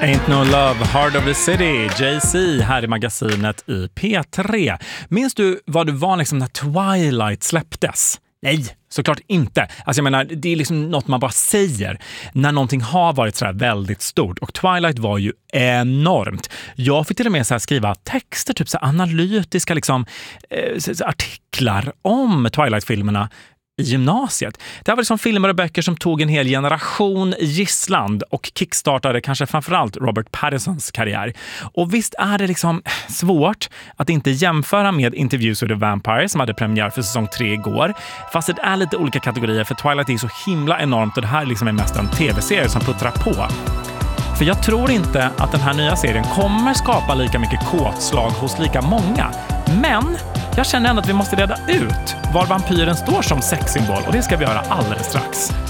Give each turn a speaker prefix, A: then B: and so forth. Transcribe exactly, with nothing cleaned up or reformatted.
A: Ain't no love, Heart of the City, Jay-Z här i magasinet i P tre. Minns du vad det var liksom när Twilight släpptes? Nej, såklart inte. Alltså jag menar, det är liksom något man bara säger när någonting har varit så här väldigt stort. Och Twilight var ju enormt. Jag fick till och med så här skriva texter, typ så här analytiska liksom, eh, artiklar om Twilight-filmerna i gymnasiet. Det var liksom filmer och böcker som tog en hel generation i gissland och kickstartade kanske framförallt Robert Pattinsons karriär. Och visst är det liksom svårt att inte jämföra med Interviews with the Vampire som hade premiär för säsong tre igår. Fast det är lite olika kategorier, för Twilight är så himla enormt och det här liksom är mest en tv-serie som puttrar på. För jag tror inte att den här nya serien kommer skapa lika mycket kåtslag hos lika många. Men jag känner ändå att vi måste reda ut var vampyren står som sexsymbol, och det ska vi göra alldeles strax.